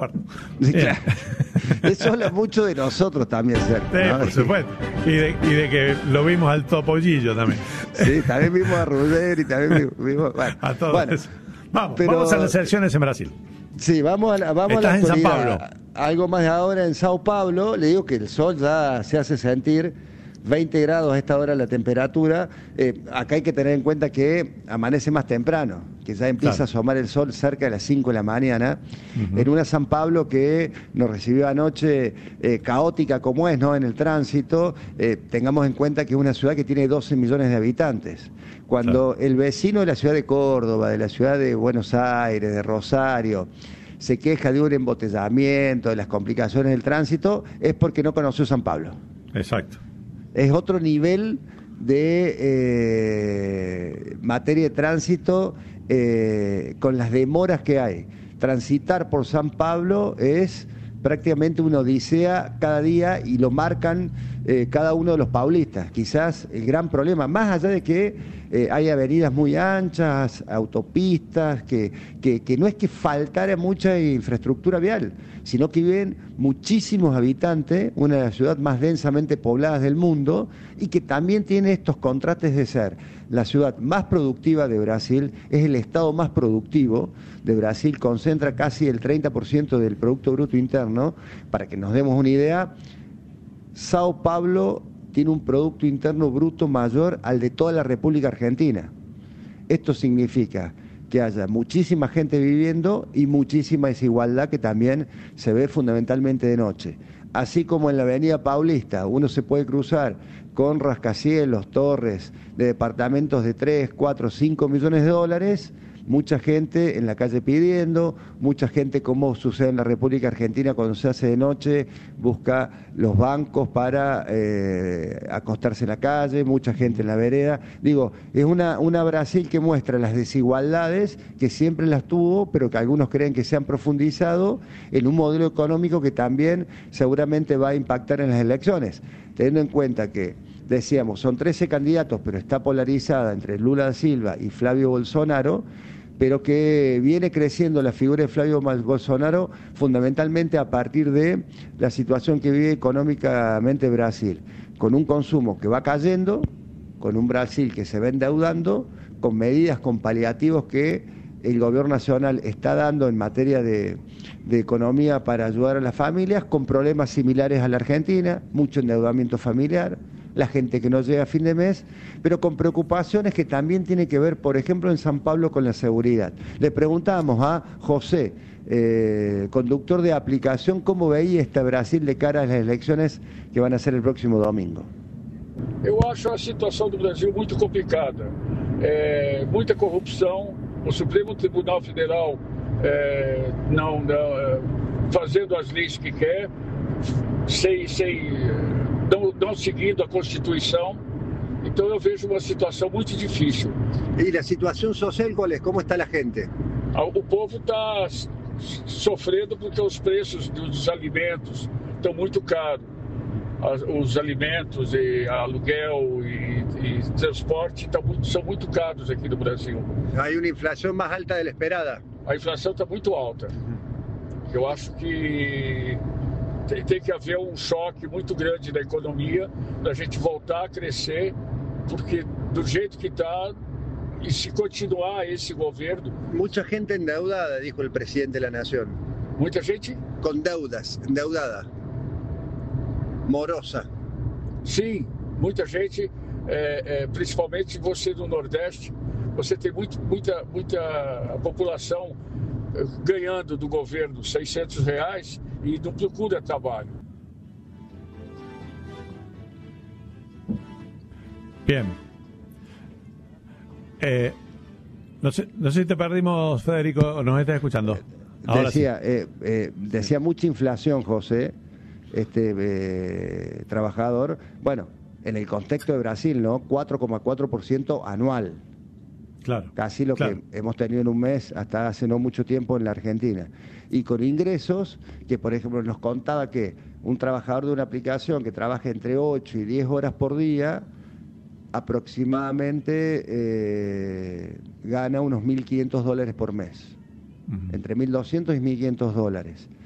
acuerdo. Sí, claro. Eso habla mucho de nosotros también, Sergio, Sí, ¿no? por supuesto. Y de que lo vimos al Topollillo también. Sí, también vimos a Ruggeri, también vimos A todos. bueno, Vamos a las elecciones en Brasil. Sí, vamos a Estás la en San actualidad. Pablo. Algo más de ahora en Sao Paulo. Le digo que el sol ya se hace sentir. 20 grados a esta hora la temperatura. Acá hay que tener en cuenta que amanece más temprano, que ya empieza a asomar el sol cerca de las 5 de la mañana. En una San Pablo que nos recibió anoche caótica como es, ¿no? En el tránsito. Tengamos en cuenta que es una ciudad que tiene 12 millones de habitantes. Cuando el vecino de la ciudad de Córdoba, de la ciudad de Buenos Aires, de Rosario, se queja de un embotellamiento, de las complicaciones del tránsito, es porque no conoció San Pablo. Exacto. Es otro nivel de materia de tránsito con las demoras que hay. Transitar por San Pablo es prácticamente una odisea cada día y lo marcan cada uno de los paulistas. Quizás el gran problema, más allá de que hay avenidas muy anchas, autopistas, que no es que faltara mucha infraestructura vial, sino que viven muchísimos habitantes, una de las ciudades más densamente pobladas del mundo, y que también tiene estos contrastes de ser la ciudad más productiva de Brasil, es el estado más productivo de Brasil, concentra casi el 30% del Producto Bruto Interno. Para que nos demos una idea, Sao Paulo tiene un Producto Interno Bruto mayor al de toda la República Argentina. Esto significa que haya muchísima gente viviendo y muchísima desigualdad que también se ve fundamentalmente de noche. Así como en la Avenida Paulista uno se puede cruzar con rascacielos, torres de departamentos de 3, 4, 5 millones de dólares, mucha gente en la calle pidiendo, mucha gente, como sucede en la República Argentina cuando se hace de noche, busca los bancos para acostarse en la calle, mucha gente en la vereda. Digo, es una Brasil que muestra las desigualdades que siempre las tuvo, pero que algunos creen que se han profundizado en un modelo económico que también seguramente va a impactar en las elecciones, teniendo en cuenta que decíamos, son 13 candidatos, pero está polarizada entre Lula da Silva y Flavio Bolsonaro, pero que viene creciendo la figura de Flavio Bolsonaro fundamentalmente a partir de la situación que vive económicamente Brasil, con un consumo que va cayendo, con un Brasil que se va endeudando, con medidas, con paliativos que el gobierno nacional está dando en materia de economía para ayudar a las familias, con problemas similares a la Argentina, mucho endeudamiento familiar, la gente que no llega a fin de mes, pero con preocupaciones que también tiene que ver, por ejemplo, en San Pablo con la seguridad. Le preguntábamos a José, conductor de aplicación, cómo veía este Brasil de cara a las elecciones que van a ser el próximo domingo. Eu acho a situação do Brasil muito complicada. Muita corrupção, o Supremo Tribunal Federal fazendo as leis que quer, não seguindo a Constituição. Então eu vejo uma situação muito difícil. ¿Y la situación social cuál es? ¿Cómo está la gente? O povo está sofrendo porque os preços dos alimentos estão muito caros. Os alimentos, e aluguel e transporte são muito caros aqui no Brasil. Hay una inflación más alta de la esperada. A inflação está muito alta. Eu acho que tem que haver um choque muito grande na economia para a gente voltar a crescer, porque do jeito que está, y si continuar ese governo... Mucha gente endeudada, dijo el presidente de la Nación. Muita gente? Con deudas, endeudada. Morosa. Sim, muita gente, principalmente você no Nordeste, você tem muita população ganhando do governo R$600 e não procura trabalho. Bien. No sé si te perdimos, Federico, o nos estás escuchando. Ahora decía, sí. Decía mucha inflación, José, trabajador. Bueno, en el contexto de Brasil, ¿no? 4,4% anual. Claro. Casi lo claro. que hemos tenido en un mes hasta hace no mucho tiempo en la Argentina. Y con ingresos que, por ejemplo, nos contaba que un trabajador de una aplicación que trabaja entre 8 y 10 horas por día, aproximadamente gana unos $1.500 por mes. Entre $1.200 y $1.500.